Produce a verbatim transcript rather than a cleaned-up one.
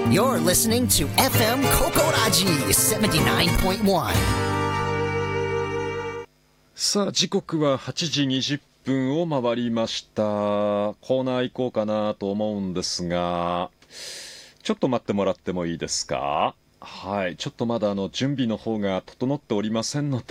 You're listening to エフエム Kokoraji セブンティナインポイントワン。 さあ時刻ははちじにじゅっぷんを回りました。コーナー行こうかなと思うんですが、ちょっと待ってもらってもいいですか。はい、ちょっとまだあの準備の方が整っておりませんの